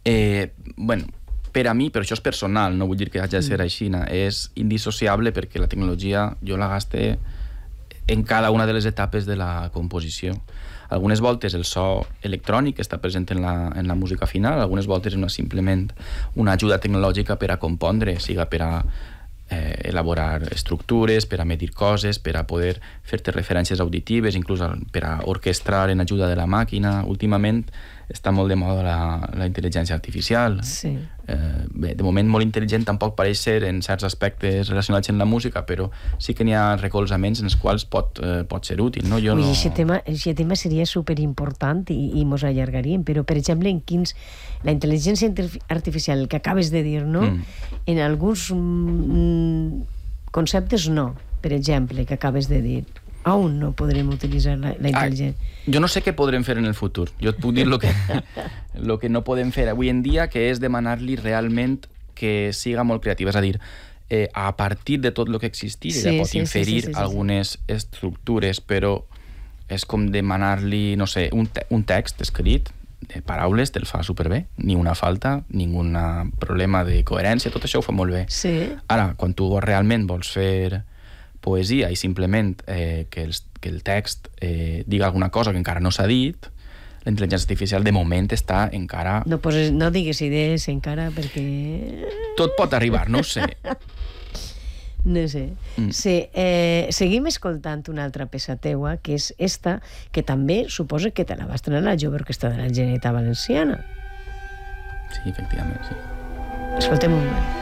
Bueno, per a mi, però això és personal, no vull dir que hagi de ser així, és indissociable perquè la tecnologia jo la gaste en cada una de les etapes de la composició. Algunes voltes el so electrònic està present en la música final, algunes voltes és simplement una ajuda tecnològica per a compondre, siga per a elaborar estructures, per a medir coses, per a poder fer-te referències auditives, inclús per a orquestrar en ajuda de la màquina. Últimament està molt de moda la intel·ligència artificial. Sí. Bé, de moment molt intel·ligent tampoc pareix ser en certs aspectes relacionats amb la música, però sí que n'hi ha recolzaments en els quals pot ser útil. No? Aquest tema seria superimportant i mos allargaríem, però, per exemple, en quins... La intel·ligència artificial, el que acabes de dir, no? En alguns conceptes no, per exemple, que acabes de dir. Aún no podrem utilitzar la intel·ligència. Jo no sé què podrem fer en el futur. Jo et puc dir lo que no podem fer avui en dia, que és demanar-li realment que siga molt creativa. És a dir, a partir de tot el que existís, ella pot inferir algunes estructures, però és com demanar-li, no sé, un text escrit de paraules, te'l fa superbé, ni una falta, ningun problema de coherència, tot això ho fa molt bé. Sí. Ara, quan tu realment vols fer poesia i simplement que el text diga alguna cosa que encara no s'ha dit, la intel·ligència artificial de moment està encara... No digues idees encara perquè... Tot pot arribar, no ho sé. No sé. Seguim escoltant una altra peça teua, que és esta, que també suposa que te la va estrenar la Jove Orquestra de la Generalitat Valenciana. Sí, efectivament, sí. Escoltem un moment.